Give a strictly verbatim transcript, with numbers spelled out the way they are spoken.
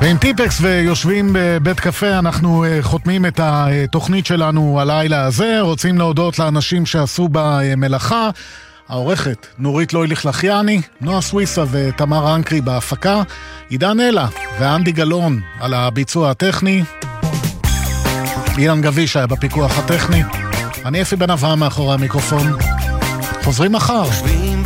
ועם טיפקס ויושבים בבית קפה, אנחנו חותמים את התוכנית שלנו הלילה הזה. רוצים להודות לאנשים שעשו במלאכה, העורכת נורית לויליך לחיאני, נועה סוויסה ותמר אנקרי בהפקה, עידן אלה ואנדי גלון על הביצוע הטכני, אילן גביש היה בפיקוח הטכני, אני אפי בן אברהם מאחורי המיקרופון. חוזרים מחר.